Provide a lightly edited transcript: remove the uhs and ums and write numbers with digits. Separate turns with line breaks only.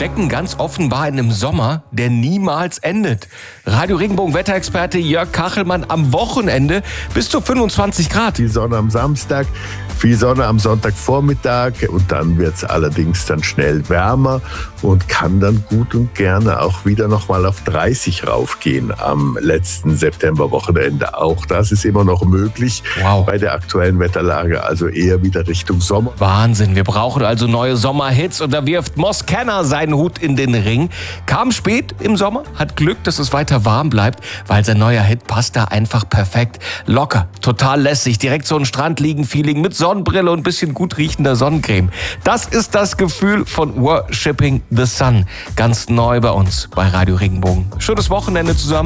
stecken ganz offenbar in einem Sommer, der niemals endet. Radio Regenbogen Wetterexperte Jörg Kachelmann: am Wochenende bis zu 25 Grad.
Die Sonne am Samstag, viel Sonne am Sonntagvormittag und dann wird es allerdings dann schnell wärmer und kann dann gut und gerne auch wieder nochmal auf 30 raufgehen am letzten Septemberwochenende. Auch das ist immer noch möglich bei der aktuellen Wetterlage, also eher wieder Richtung Sommer.
Wahnsinn, wir brauchen also neue Sommerhits und da wirft Moss Kenner seinen Hut in den Ring. Kam spät im Sommer, hat Glück, dass es weiter warm bleibt, weil sein neuer Hit passt da einfach perfekt. Locker, total lässig, direkt so ein Strandliegen-Feeling mit Sonnenbrille und ein bisschen gut riechender Sonnencreme. Das ist das Gefühl von Worshipping the Sun. Ganz neu bei uns bei Radio Regenbogen. Schönes Wochenende zusammen.